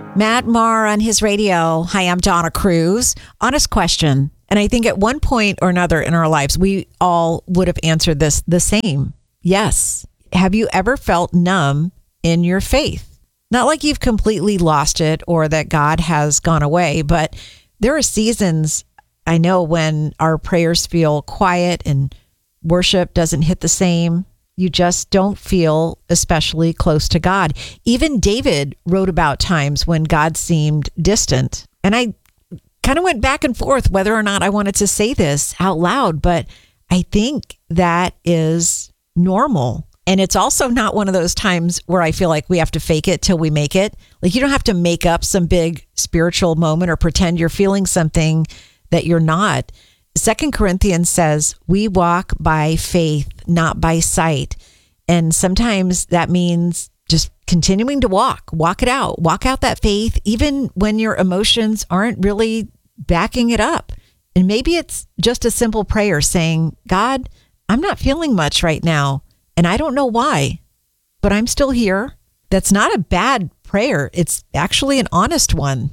Matt Maher on his radio. Hi, I'm Donna Cruz. Honest question. And I think at one point or another in our lives, we all would have answered this the same. Yes. Have you ever felt numb in your faith? Not like you've completely lost it or that God has gone away, but there are seasons, I know, when our prayers feel quiet and worship doesn't hit the same. You just don't feel especially close to God. Even David wrote about times when God seemed distant. And I kind of went back and forth whether or not I wanted to say this out loud, but I think that is normal. And it's also not one of those times where I feel like we have to fake it till we make it. Like, you don't have to make up some big spiritual moment or pretend you're feeling something that you're not. 2 Corinthians says we walk by faith, not by sight. And sometimes that means just continuing to walk it out, walk out that faith, even when your emotions aren't really backing it up. And maybe it's just a simple prayer saying, God, I'm not feeling much right now, and I don't know why, but I'm still here. That's not a bad prayer. It's actually an honest one.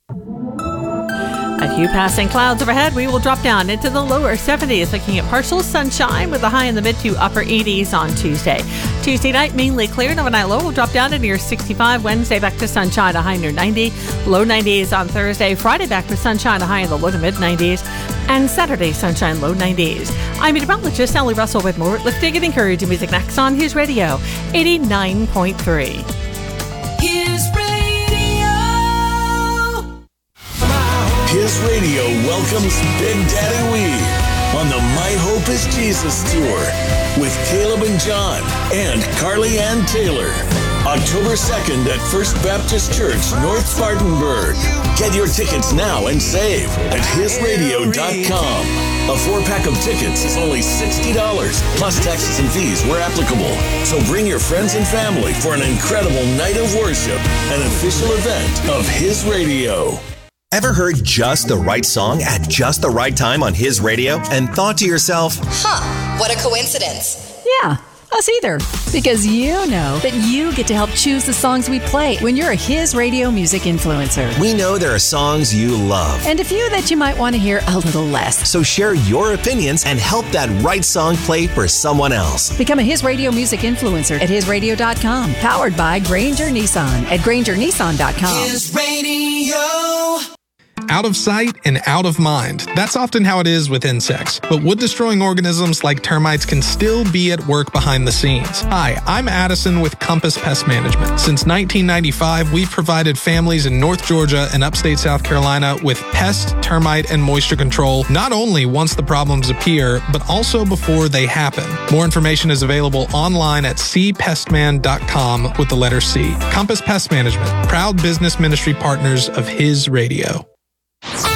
A few passing clouds overhead. We will drop down into the lower 70s, looking at partial sunshine with a high in the mid to upper 80s on Tuesday. Tuesday night, mainly clear. Overnight low will drop down to near 65. Wednesday, back to sunshine, a high near 90. Low 90s on Thursday. Friday, back to sunshine, a high in the low to mid 90s. And Saturday, sunshine, low 90s. I'm meteorologist Sally Russell with more lifting and encouraging music next on His Radio 89.3. His Radio. His Radio welcomes Big Daddy Weave on the My Hope is Jesus tour with Caleb and John and Carly Ann Taylor. October 2nd at First Baptist Church, North Spartanburg. Get your tickets now and save at hisradio.com. A 4-pack of tickets is only $60, plus taxes and fees where applicable. So bring your friends and family for an incredible night of worship, an official event of His Radio. Ever heard just the right song at just the right time on His Radio and thought to yourself, what a coincidence. Yeah, us either. Because you know that you get to help choose the songs we play when you're a His Radio music influencer. we know there are songs you love. And a few that you might want to hear a little less. So share your opinions and help that right song play for someone else. Become a His Radio music influencer at hisradio.com. Powered by Granger Nissan at grangernissan.com. His Radio. Out of sight and out of mind. That's often how it is with insects. But wood-destroying organisms like termites can still be at work behind the scenes. Hi, I'm Addison with Compass Pest Management. Since 1995, we've provided families in North Georgia and upstate South Carolina with pest, termite, and moisture control, not only once the problems appear, but also before they happen. More information is available online at cpestman.com with the letter C. Compass Pest Management, proud business ministry partners of His Radio.